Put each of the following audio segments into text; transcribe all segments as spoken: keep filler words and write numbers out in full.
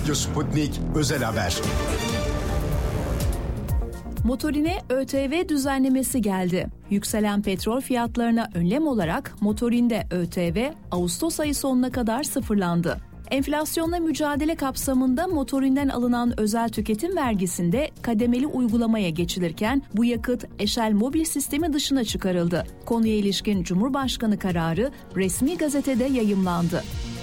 Radyo Sputnik Özel Haber. Motorine ÖTV düzenlemesi geldi. Yükselen petrol fiyatlarına önlem olarak motorinde ÖTV Ağustos ayı sonuna kadar sıfırlandı. Enflasyonla mücadele kapsamında motorinden alınan özel tüketim vergisinde kademeli uygulamaya geçilirken bu yakıt Eşel mobil sistemi dışına çıkarıldı. Konuya ilişkin Cumhurbaşkanı kararı resmi gazetede yayımlandı.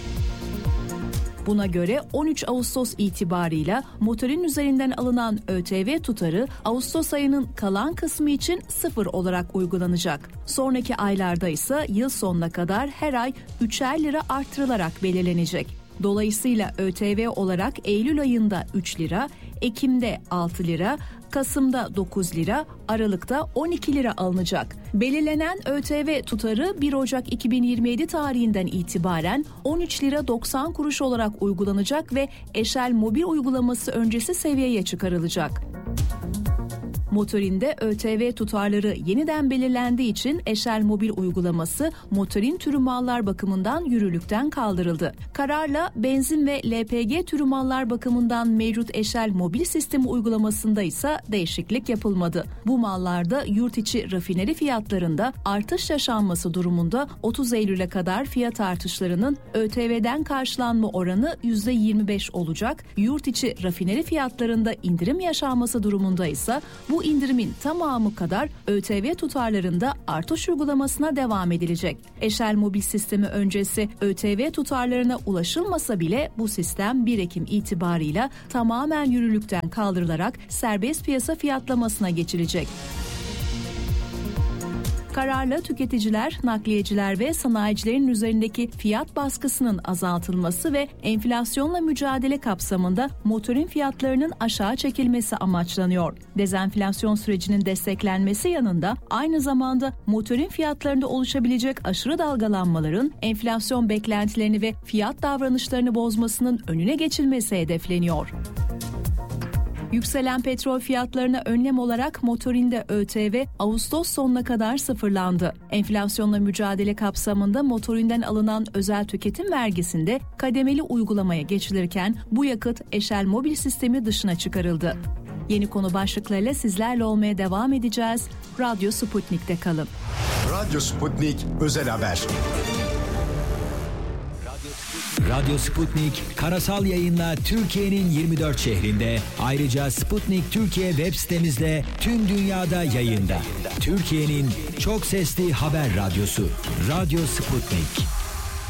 Buna göre on üç Ağustos itibarıyla motorin üzerinden alınan ÖTV tutarı Ağustos ayının kalan kısmı için sıfır olarak uygulanacak. Sonraki aylarda ise yıl sonuna kadar her ay üçer lira artırılarak belirlenecek. Dolayısıyla ÖTV olarak Eylül ayında üç lira, Ekim'de altı lira, Kasım'da dokuz lira, Aralık'ta on iki lira alınacak. Belirlenen ÖTV tutarı bir Ocak iki bin yirmi yedi tarihinden itibaren on üç lira doksan kuruş olarak uygulanacak ve Eşel mobil uygulaması öncesi seviyeye çıkarılacak. Motorinde ÖTV tutarları yeniden belirlendiği için Eşel mobil uygulaması motorin türü mallar bakımından yürürlükten kaldırıldı. Kararla benzin ve L P G türü mallar bakımından mevcut Eşel mobil sistemi uygulamasında ise değişiklik yapılmadı. Bu mallarda yurt içi rafineri fiyatlarında artış yaşanması durumunda otuz Eylül'e kadar fiyat artışlarının ÖTV'den karşılanma oranı yüzde yirmi beş olacak. Yurt içi rafineri fiyatlarında indirim yaşanması durumunda ise bu indirimin tamamı kadar ÖTV tutarlarında artış uygulamasına devam edilecek. Eşel mobil sistemi öncesi ÖTV tutarlarına ulaşılmasa bile bu sistem bir Ekim itibarıyla tamamen yürürlükten kaldırılarak serbest piyasa fiyatlamasına geçilecek. Kararla tüketiciler, nakliyeciler ve sanayicilerin üzerindeki fiyat baskısının azaltılması ve enflasyonla mücadele kapsamında motorin fiyatlarının aşağı çekilmesi amaçlanıyor. Dezenflasyon sürecinin desteklenmesi yanında aynı zamanda motorin fiyatlarında oluşabilecek aşırı dalgalanmaların enflasyon beklentilerini ve fiyat davranışlarını bozmasının önüne geçilmesi hedefleniyor. Yükselen petrol fiyatlarına önlem olarak motorinde ÖTV Ağustos sonuna kadar sıfırlandı. Enflasyonla mücadele kapsamında motorinden alınan özel tüketim vergisinde kademeli uygulamaya geçilirken bu yakıt Eşel mobil sistemi dışına çıkarıldı. Yeni konu başlıklarıyla sizlerle olmaya devam edeceğiz. Radyo Sputnik'te kalın. Radyo Sputnik Özel Haber. Radyo Sputnik karasal yayınla Türkiye'nin yirmi dört şehrinde, ayrıca Sputnik Türkiye web sitemizde tüm dünyada yayında. Türkiye'nin çok sesli haber radyosu Radyo Sputnik.